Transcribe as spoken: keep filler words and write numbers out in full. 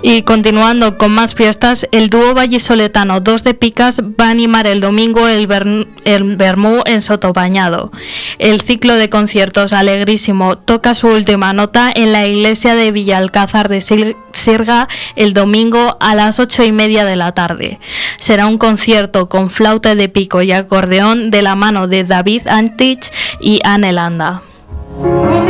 Y continuando con más fiestas, el dúo vallisoletano Dos de Picas va a animar el domingo el, Ber- el Bermú en Sotobañado. El ciclo de conciertos Alegrísimo toca su última nota en la iglesia de Villalcázar de Sirga el domingo a las ocho y media de la tarde. Será un concierto con flauta de pico y acordeón de la mano de David Antich y Anne Landa.